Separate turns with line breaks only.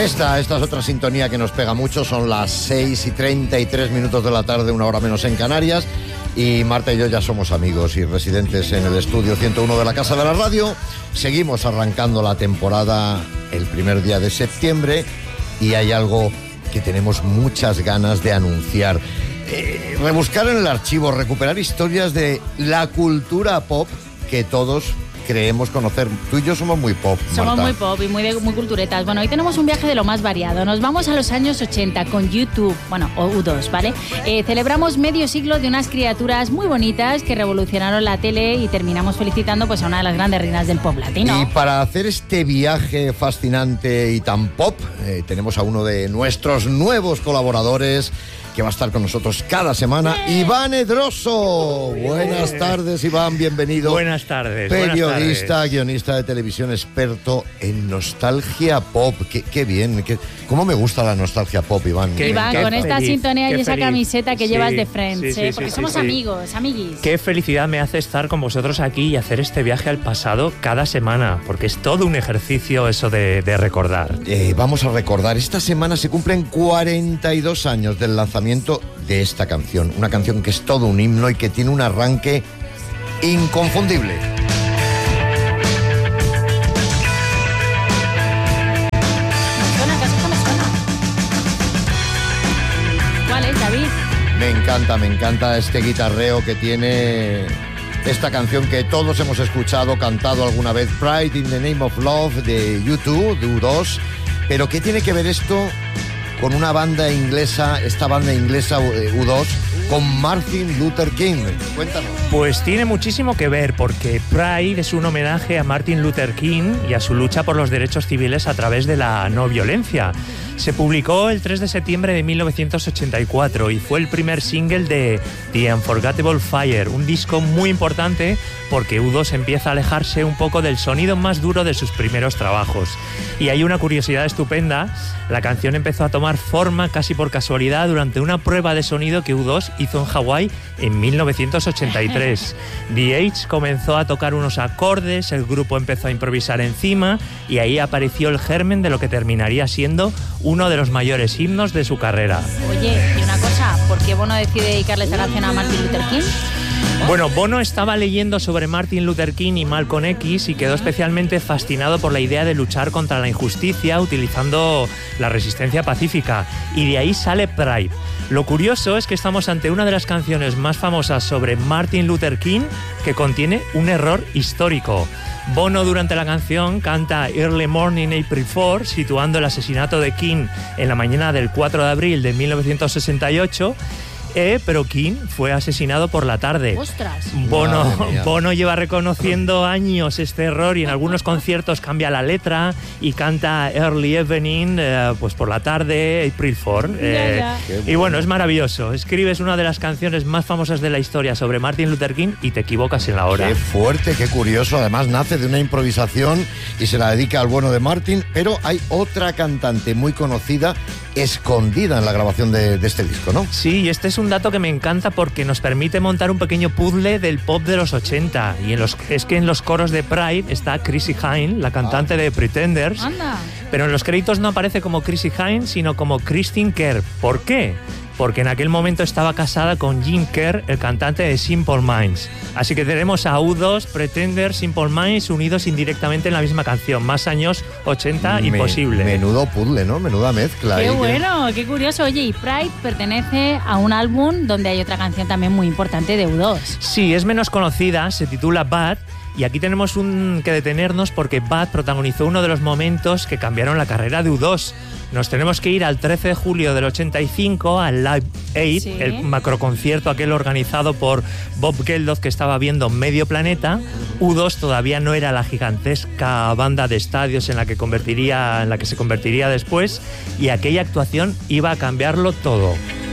Esta es otra sintonía que nos pega mucho. Son las 6:33 de la tarde, una hora menos en Canarias. Y Marta y yo ya somos amigos y residentes en el estudio 101 de la Casa de la Radio. Seguimos arrancando la temporada el primer día de septiembre y hay algo que tenemos muchas ganas de anunciar. Rebuscar en el archivo, recuperar historias de la cultura pop que todos creemos conocer. Tú y yo somos muy pop, Marta.
Somos muy pop y muy culturetas. Bueno, hoy tenemos un viaje de lo más variado. Nos vamos a los años 80 con YouTube, bueno, o U2, ¿vale? Celebramos medio siglo de unas criaturas muy bonitas que revolucionaron la tele y terminamos felicitando pues a una de las grandes reinas del pop latino.
Y para hacer este viaje fascinante y tan pop, tenemos a uno de nuestros nuevos colaboradores que va a estar con nosotros cada semana, Iván Edroso. Buenas tardes, Iván, bienvenido.
Buenas tardes.
Periodista, guionista de televisión, experto en nostalgia pop. Qué bien, cómo me gusta la nostalgia pop, Iván.
Iván, con esta sintonía y esa camiseta que llevas de Friends, porque somos amigos, amiguis.
Qué felicidad me hace estar con vosotros aquí y hacer este viaje al pasado cada semana, porque es todo un ejercicio eso de recordar.
Vamos a recordar, esta semana se cumplen 42 años del lanzamiento de esta canción, una canción que es todo un himno y que tiene un arranque inconfundible.
¿Cuál es, David?
Me encanta este guitarreo que tiene esta canción que todos hemos escuchado, cantado alguna vez, Pride in the Name of Love de U2, de U2. Pero ¿qué tiene que ver esto con una banda inglesa, esta banda inglesa U2, con Martin Luther King? Cuéntanos.
Pues tiene muchísimo que ver, porque Pride es un homenaje a Martin Luther King y a su lucha por los derechos civiles a través de la no violencia. Se publicó el 3 de septiembre de 1984 y fue el primer single de The Unforgettable Fire, un disco muy importante porque U2 empieza a alejarse un poco del sonido más duro de sus primeros trabajos. Y hay una curiosidad estupenda: la canción empezó a tomar forma casi por casualidad durante una prueba de sonido que U2 hizo en Hawái en 1983. The Edge comenzó a tocar unos acordes, el grupo empezó a improvisar encima y ahí apareció el germen de lo que terminaría siendo uno de los mayores himnos de su carrera.
Oye, y una cosa, ¿por qué Bono decide dedicarle esta canción a Martin Luther King?
Bueno, Bono estaba leyendo sobre Martin Luther King y Malcolm X y quedó especialmente fascinado por la idea de luchar contra la injusticia utilizando la resistencia pacífica, y de ahí sale Pride. Lo curioso es que estamos ante una de las canciones más famosas sobre Martin Luther King que contiene un error histórico. Bono durante la canción canta Early Morning April 4, situando el asesinato de King en la mañana del 4 de abril de 1968, pero King fue asesinado por la tarde.
¡Ostras!
Bono lleva reconociendo años este error y en algunos conciertos cambia la letra y canta Early Evening, pues por la tarde, April 4. Y bueno, es maravilloso. Escribes una de las canciones más famosas de la historia sobre Martin Luther King y te equivocas en la hora.
Qué fuerte, qué curioso. Además nace de una improvisación y se la dedica al bueno de Martin, pero hay otra cantante muy conocida escondida en la grabación de este disco, ¿no?
Sí, y este es un dato que me encanta porque nos permite montar un pequeño puzzle del pop de los 80. Y es que en los coros de Pride está Chrissie Hynde, la cantante de Pretenders.
Anda.
Pero en los créditos no aparece como Chrissie Hynde, sino como Christine Kerr. ¿Por qué? Porque en aquel momento estaba casada con Jim Kerr, el cantante de Simple Minds. Así que tenemos a U2, Pretenders, Simple Minds unidos indirectamente en la misma canción. Más años 80 imposible.
Menudo puzzle, ¿no? Menuda mezcla.
Qué bueno, qué curioso. Oye, y Pride pertenece a un álbum donde hay otra canción también muy importante de U2.
Sí, es menos conocida, se titula Bad. Y aquí tenemos que detenernos porque Bad protagonizó uno de los momentos que cambiaron la carrera de U2. Nos tenemos que ir al 13 de julio del 85 al Live Aid, ¿sí? El macroconcierto aquel organizado por Bob Geldof que estaba viendo medio planeta. U2 todavía no era la gigantesca banda de estadios en la que se convertiría después, y aquella actuación iba a cambiarlo todo.